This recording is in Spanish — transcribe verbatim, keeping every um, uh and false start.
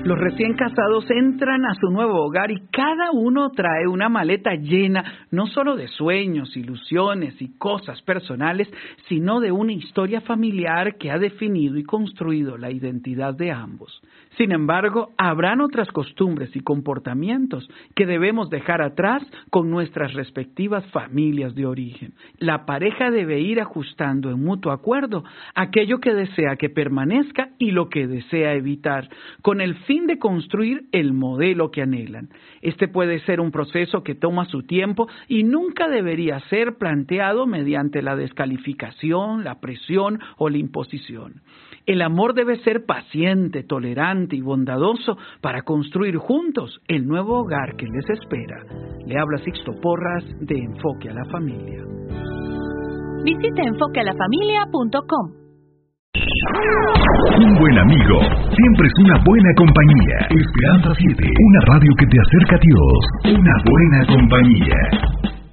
Los recién casados entran a su nuevo hogar y cada uno trae una maleta llena no solo de sueños, ilusiones y cosas personales, sino de una historia familiar que ha definido y construido la identidad de ambos. Sin embargo, habrán otras costumbres y comportamientos que debemos dejar atrás con nuestras respectivas familias de origen. La pareja debe ir ajustando en mutuo acuerdo aquello que desea que permanezca y lo que desea evitar, con el fin de construir el modelo que anhelan. Este puede ser un proceso que toma su tiempo y nunca debería ser planteado mediante la descalificación, la presión o la imposición. El amor debe ser paciente, tolerante y bondadoso para construir juntos el nuevo hogar que les espera. Le habla Sixto Porras de Enfoque a la Familia. Visite enfoque a la familia punto com. Un buen amigo siempre es una buena compañía. Esperanza siete, una radio que te acerca a Dios. Una buena compañía.